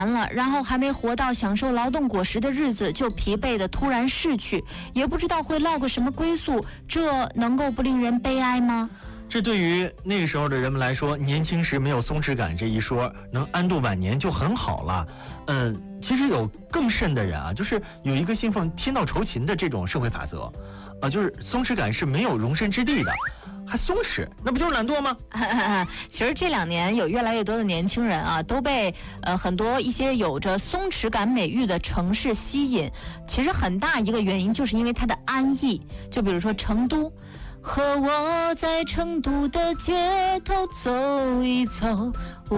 了，然后还没活到享受劳动果实的日子，就疲惫的突然逝去，也不知道会落个什么归宿，这能够不令人悲哀吗？ 这对于那个时候的人们来说，年轻时没有松弛感这一说，能安度晚年就很好了。其实有更甚的人啊，就是有一个信奉天道酬勤的这种社会法则，就是松弛感是没有容身之地的。还松弛，那不就是懒惰吗？ 其实这2年有越来越多的年轻人啊，都被很多一些有着松弛感美誉的城市吸引。其实很大一个原因就是因为它的安逸。就比如说成都，和我在成都的街头走一走。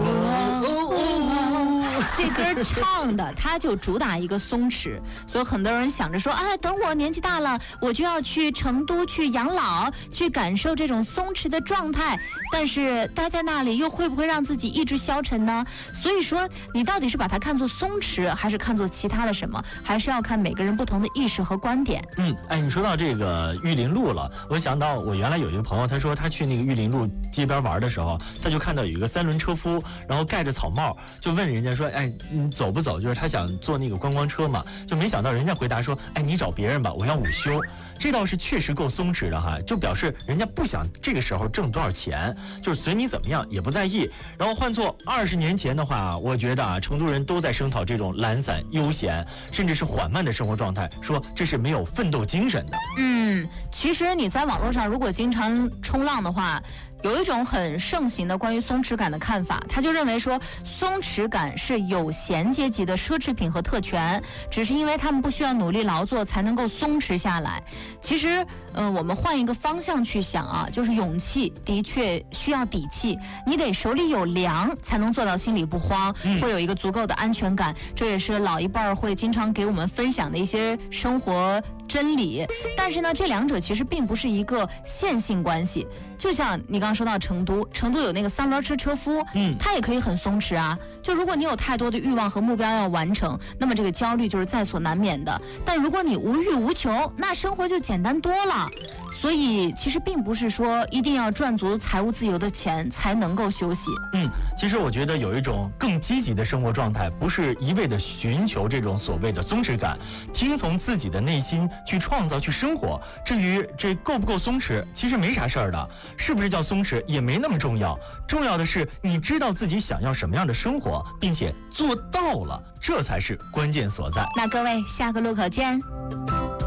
这歌唱的，它就主打一个松弛，所以很多人想着说，等我年纪大了，我就要去成都去养老，去感受这种松弛的状态。但是待在那里又会不会让自己意志消沉呢？所以说，你到底是把它看作松弛，还是看作其他的什么？还是要看每个人不同的意识和观点。 你说到这个玉林路了，我想到我原来有一个朋友，他说他去那个玉林路街边玩的时候，他就看到有一个3轮车夫，然后盖着草帽，就问人家说，你走不走？就是他想坐那个观光车嘛，就没想到人家回答说，你找别人吧，我要午休。这倒是确实够松弛的哈，就表示人家不想这个时候挣多少钱，就是随你怎么样也不在意。然后换做20年前的话，我觉得成都人都在声讨这种懒散、悠闲，甚至是缓慢的生活状态，说这是没有奋斗精神的。 其实你在网络上如果经常冲浪的话，有一种很盛行的关于松弛感的看法，他就认为说松弛感是有闲阶级的奢侈品和特权，只是因为他们不需要努力劳作才能够松弛下来。其实我们换一个方向去想啊，就是勇气的确需要底气，你得手里有粮才能做到心里不慌，会有一个足够的安全感。这也是老一辈儿会经常给我们分享的一些生活真理。但是呢，这两者其实并不是一个线性关系。就像你刚刚说到成都有那个3轮车车夫，他也可以很松弛啊。就如果你有太多的欲望和目标要完成，那么这个焦虑就是在所难免的。但如果你无欲无求，那生活就简单多了。所以其实并不是说一定要赚足财务自由的钱才能够休息。 其实我觉得有一种更积极的生活状态，不是一味的寻求这种所谓的松弛感，听从自己的内心去创造去生活。至于这够不够松弛，其实没啥事儿的，是不是叫松弛也没那么重要，重要的是你知道自己想要什么样的生活，并且做到了，这才是关键所在。 那各位，下个路口见。